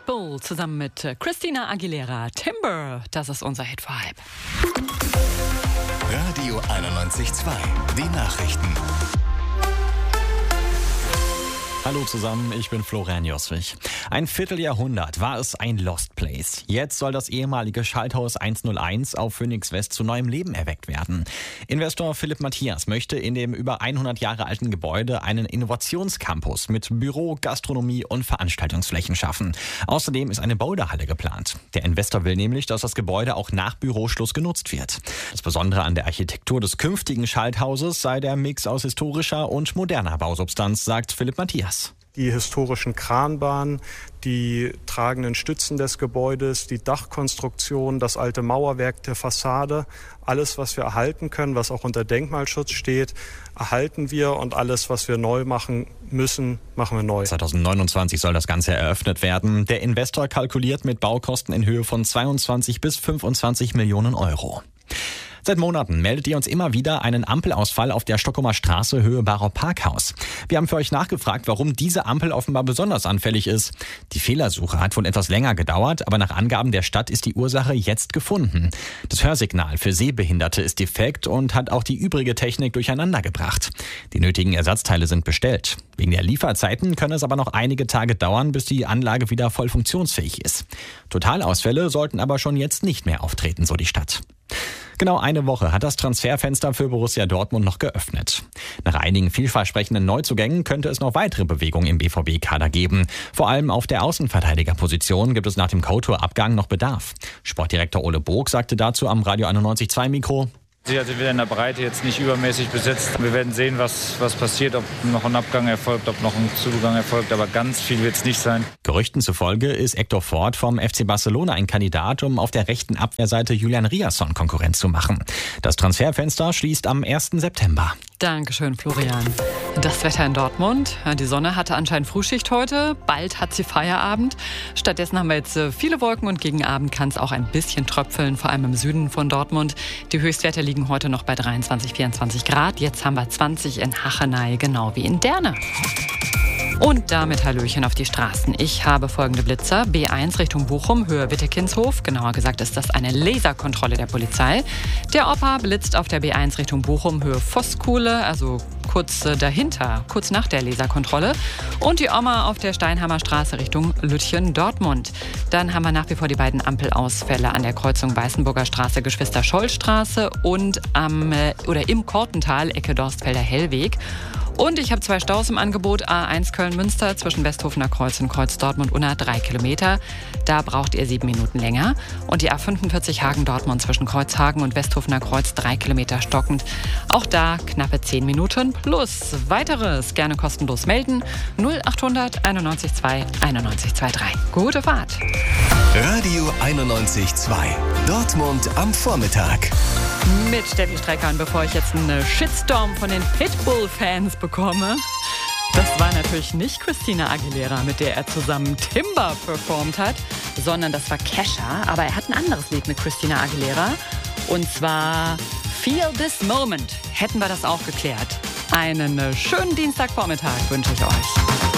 Pitbull zusammen mit Christina Aguilera. Timber, das ist unser Hit für halb. Radio 91.2, die Nachrichten. Hallo zusammen, ich bin Florian Joswig. Ein Vierteljahrhundert war es ein Lost Place. Jetzt soll das ehemalige Schalthaus 101 auf Phoenix West zu neuem Leben erweckt werden. Investor Philipp Matthias möchte in dem über 100 Jahre alten Gebäude einen Innovationscampus mit Büro, Gastronomie und Veranstaltungsflächen schaffen. Außerdem ist eine Boulderhalle geplant. Der Investor will nämlich, dass das Gebäude auch nach Büroschluss genutzt wird. Das Besondere an der Architektur des künftigen Schalthauses sei der Mix aus historischer und moderner Bausubstanz, sagt Philipp Matthias. Die historischen Kranbahnen, die tragenden Stützen des Gebäudes, die Dachkonstruktion, das alte Mauerwerk der Fassade, alles, was wir erhalten können, was auch unter Denkmalschutz steht, erhalten wir, und alles, was wir neu machen müssen, machen wir neu. 2029 soll das Ganze eröffnet werden. Der Investor kalkuliert mit Baukosten in Höhe von 22 bis 25 Millionen Euro. Seit Monaten meldet ihr uns immer wieder einen Ampelausfall auf der Stockholmer Straße Höhe Barock Parkhaus. Wir haben für euch nachgefragt, warum diese Ampel offenbar besonders anfällig ist. Die Fehlersuche hat wohl etwas länger gedauert, aber nach Angaben der Stadt ist die Ursache jetzt gefunden. Das Hörsignal für Sehbehinderte ist defekt und hat auch die übrige Technik durcheinander gebracht. Die nötigen Ersatzteile sind bestellt. Wegen der Lieferzeiten können es aber noch einige Tage dauern, bis die Anlage wieder voll funktionsfähig ist. Totalausfälle sollten aber schon jetzt nicht mehr auftreten, so die Stadt. Genau eine Woche hat das Transferfenster für Borussia Dortmund noch geöffnet. Nach einigen vielversprechenden Neuzugängen könnte es noch weitere Bewegungen im BVB-Kader geben. Vor allem auf der Außenverteidigerposition gibt es nach dem Couture-Abgang noch Bedarf. Sportdirektor Ole Burg sagte dazu am Radio 91.2 Mikro: Sicher sind wir in der Breite jetzt nicht übermäßig besetzt. Wir werden sehen, was passiert, ob noch ein Abgang erfolgt, ob noch ein Zugang erfolgt, aber ganz viel wird es nicht sein. Gerüchten zufolge ist Hector Ford vom FC Barcelona ein Kandidat, um auf der rechten Abwehrseite Julian Riasson Konkurrenz zu machen. Das Transferfenster schließt am 1. September. Dankeschön, Florian. Das Wetter in Dortmund. Die Sonne hatte anscheinend Frühschicht heute. Bald hat sie Feierabend. Stattdessen haben wir jetzt viele Wolken und gegen Abend kann es auch ein bisschen tröpfeln, vor allem im Süden von Dortmund. Die Höchstwerte liegen heute noch bei 23, 24 Grad. Jetzt haben wir 20 in Hachenay, genau wie in Derne. Und damit Hallöchen auf die Straßen. Ich habe folgende Blitzer. B1 Richtung Bochum, Höhe Wittekinshof. Genauer gesagt ist das eine Laserkontrolle der Polizei. Der Opa blitzt auf der B1 Richtung Bochum, Höhe Vosskuhle, also kurz dahinter, kurz nach der Laserkontrolle. Und die Oma auf der Steinhammer Straße Richtung Lütchen-Dortmund. Dann haben wir nach wie vor die beiden Ampelausfälle an der Kreuzung Weißenburger Straße, Geschwister-Scholl-Straße und im Kortental, Ecke Dorstfelder Hellweg. Und ich habe 2 Staus im Angebot. A1 Köln-Münster zwischen Westhofener Kreuz und Kreuz Dortmund-Unna 3 Kilometer. Da braucht ihr 7 Minuten länger. Und die A45 Hagen-Dortmund zwischen Kreuzhagen und Westhofener Kreuz 3 Kilometer stockend. Auch da knappe 10 Minuten plus. Weiteres gerne kostenlos melden. 0800 91 2 91 23. Gute Fahrt. Radio 91.2, Dortmund am Vormittag. Mit Steffi Strecker. Und bevor ich jetzt einen Shitstorm von den Pitbull-Fans bekomme, das war natürlich nicht Christina Aguilera, mit der er zusammen Timber performt hat, sondern das war Kesha. Aber er hat ein anderes Lied mit Christina Aguilera. Und zwar Feel This Moment. Hätten wir das auch geklärt. Einen schönen Dienstagvormittag wünsche ich euch.